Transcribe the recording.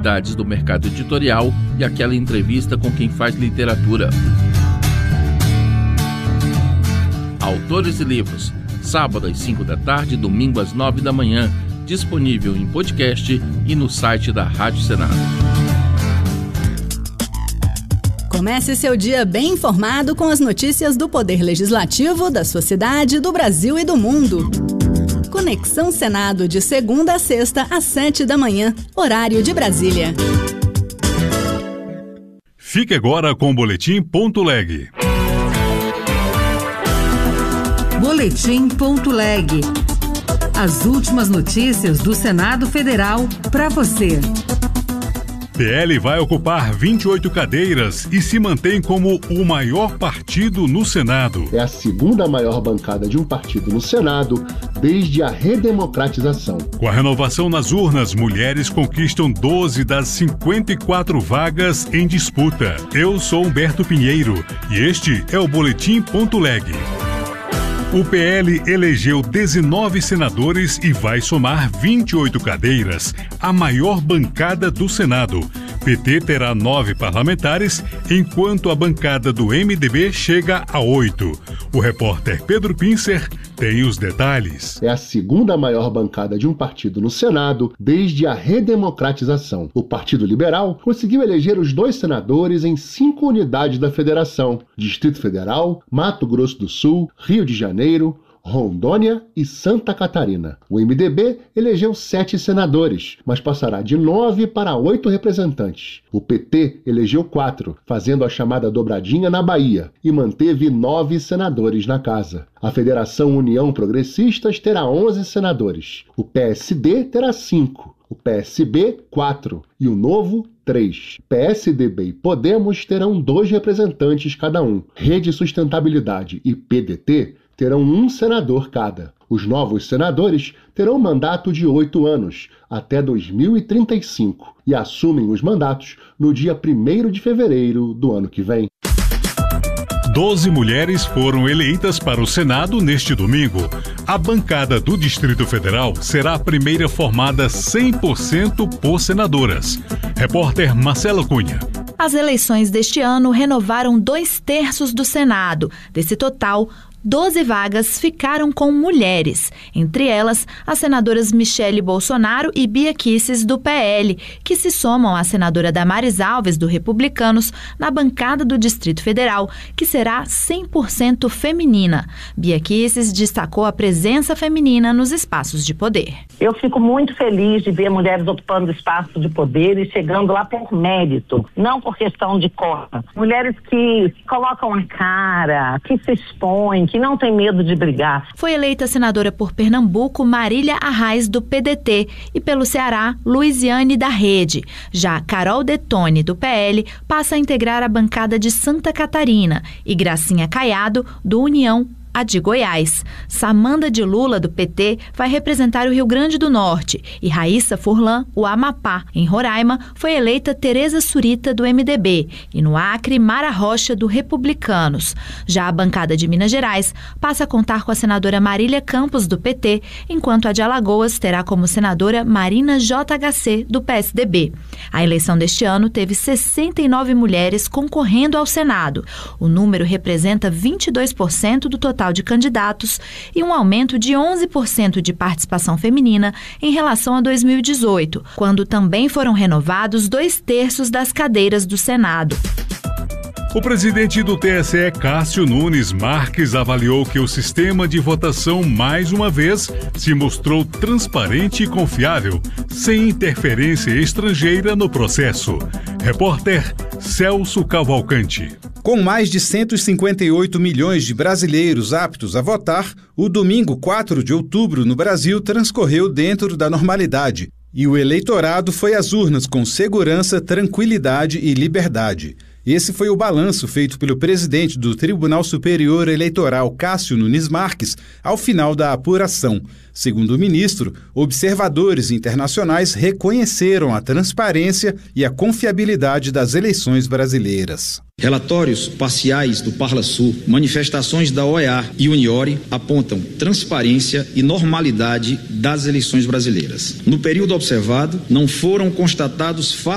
novidades do mercado editorial e aquela entrevista com quem faz literatura. Autores e Livros, sábado às 5 da tarde, domingo às 9 da manhã, disponível em podcast e no site da Rádio Senado. Comece seu dia bem informado com as notícias do Poder Legislativo, da sociedade, do Brasil e do mundo. Conexão Senado, de segunda a sexta, às 7 da manhã, horário de Brasília. Fique agora com o Boletim.leg. Boletim.leg. As últimas notícias do Senado Federal para você. PL vai ocupar 28 cadeiras e se mantém como o maior partido no Senado. É a segunda maior bancada de um partido no Senado desde a redemocratização. Com a renovação nas urnas, mulheres conquistam 12 das 54 vagas em disputa. Eu sou Humberto Pinheiro e este é o Boletim.leg. O PL elegeu 19 senadores e vai somar 28 cadeiras, a maior bancada do Senado. PT terá 9 parlamentares, enquanto a bancada do MDB chega a 8. O repórter Pedro Pincer tem os detalhes. É a segunda maior bancada de um partido no Senado desde a redemocratização. O Partido Liberal conseguiu eleger os 2 senadores em 5 unidades da federação: Distrito Federal, Mato Grosso do Sul, Rio de Janeiro, Rondônia e Santa Catarina. O MDB elegeu 7 senadores, mas passará de 9 para 8 representantes. O PT elegeu 4, fazendo a chamada dobradinha na Bahia, e manteve 9 senadores na casa. A Federação União Progressistas terá 11 senadores. O PSD terá 5. O PSB, 4. E o Novo, 3. PSDB e Podemos terão 2 representantes cada um. Rede Sustentabilidade e PDT terão 1 senador cada. Os novos senadores terão mandato de 8 anos, até 2035, e assumem os mandatos no dia 1º de fevereiro do ano que vem. 12 mulheres foram eleitas para o Senado neste domingo. A bancada do Distrito Federal será a primeira formada 100% por senadoras. Repórter Marcela Cunha. As eleições deste ano renovaram 2/3 do Senado. Desse total, 12 vagas ficaram com mulheres, entre elas as senadoras Michele Bolsonaro e Bia Kicis, do PL, que se somam à senadora Damares Alves, do Republicanos, na bancada do Distrito Federal, que será 100% feminina. Bia Kicis destacou a presença feminina nos espaços de poder. Eu fico muito feliz de ver mulheres ocupando espaço de poder e chegando lá por mérito, não por questão de cota. Mulheres que colocam a cara, que se expõem, que não tem medo de brigar. Foi eleita senadora por Pernambuco Marília Arraes, do PDT, e pelo Ceará, Luiziane, da Rede. Já Carol Detone, do PL, passa a integrar a bancada de Santa Catarina, e Gracinha Caiado, do União, a de Goiás. Samanda de Lula, do PT, vai representar o Rio Grande do Norte, e Raíssa Furlan, o Amapá. Em Roraima, foi eleita Tereza Surita, do MDB, e no Acre, Mara Rocha, do Republicanos. Já a bancada de Minas Gerais passa a contar com a senadora Marília Campos, do PT, enquanto a de Alagoas terá como senadora Marina JHC, do PSDB. A eleição deste ano teve 69 mulheres concorrendo ao Senado. O número representa 22% do total de candidatos e um aumento de 11% de participação feminina em relação a 2018, quando também foram renovados 2/3 das cadeiras do Senado. O presidente do TSE, Cássio Nunes Marques, avaliou que o sistema de votação, mais uma vez, se mostrou transparente e confiável, sem interferência estrangeira no processo. Repórter Celso Cavalcante. Com mais de 158 milhões de brasileiros aptos a votar, o domingo 4 de outubro no Brasil transcorreu dentro da normalidade e o eleitorado foi às urnas com segurança, tranquilidade e liberdade. Esse foi o balanço feito pelo presidente do Tribunal Superior Eleitoral, Cássio Nunes Marques, ao final da apuração. Segundo o ministro, observadores internacionais reconheceram a transparência e a confiabilidade das eleições brasileiras. Relatórios parciais do Parlasul, manifestações da OEA e Uniore apontam transparência e normalidade das eleições brasileiras. No período observado, não foram constatados fatos